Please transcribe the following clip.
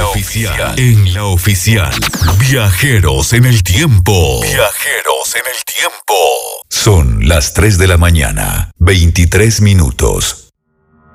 oficial. En la oficial. Viajeros en el tiempo. Viajeros en el tiempo. Son las 3 de la mañana, 23 minutos.